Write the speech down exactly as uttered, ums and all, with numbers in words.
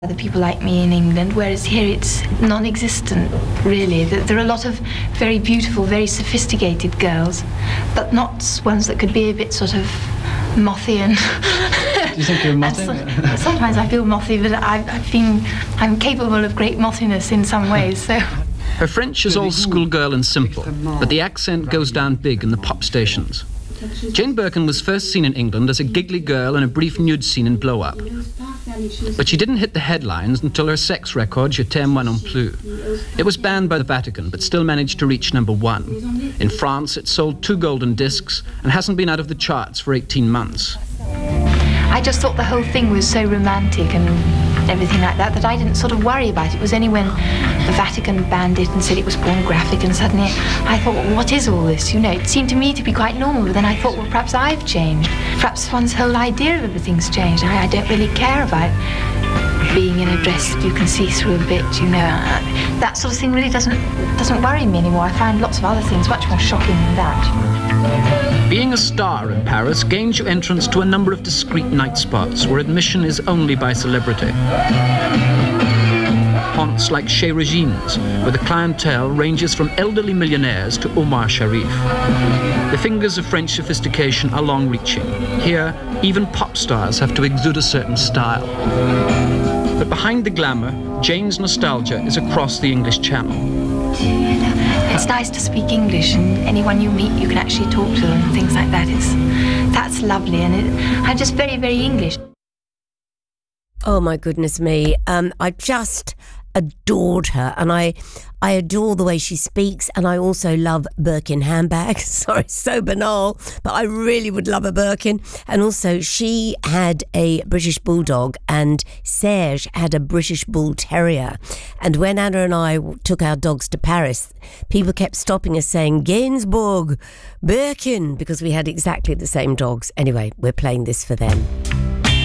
The people like me in England, whereas here it's non-existent, really. There are a lot of very beautiful, very sophisticated girls, but not ones that could be a bit sort of mothy and... Do you think you're mothy? So, sometimes I feel mothy, but I, I've been, I'm capable of great mothiness in some ways, so... Her French is all schoolgirl and simple, but the accent goes down big in the pop stations. Jane Birkin was first seen in England as a giggly girl in a brief nude scene in Blow Up. But she didn't hit the headlines until her sex record, Je t'aime moi non plus. It was banned by the Vatican, but still managed to reach number one. In France, it sold two golden discs and hasn't been out of the charts for eighteen months. I just thought the whole thing was so romantic and everything like that, that I didn't sort of worry about it. It was only when the Vatican banned it and said it was pornographic, and suddenly I thought, well, what is all this? You know, it seemed to me to be quite normal, but then I thought, well, perhaps I've changed. Perhaps one's whole idea of everything's changed. I, I don't really care about being in a dress that you can see through a bit, you know. That sort of thing really doesn't, doesn't worry me anymore. I find lots of other things much more shocking than that. Being a star in Paris gains you entrance to a number of discreet night spots where admission is only by celebrity. Haunts like Chez Regine's, where the clientele ranges from elderly millionaires to Omar Sharif. The fingers of French sophistication are long-reaching. Here, even pop stars have to exude a certain style. But behind the glamour, Jane's nostalgia is across the English Channel. It's nice to speak English, and anyone you meet you can actually talk to and things like that. It's, that's lovely, and it, I'm just very, very English. Oh my goodness me. Um, I just adored her, and I I adore the way she speaks, and I also love Birkin handbags. Sorry, so banal, but I really would love a Birkin. And also, she had a British Bulldog, and Serge had a British Bull Terrier. And when Anna and I took our dogs to Paris, people kept stopping us saying, Gainsbourg, Birkin, because we had exactly the same dogs. Anyway, we're playing this for them.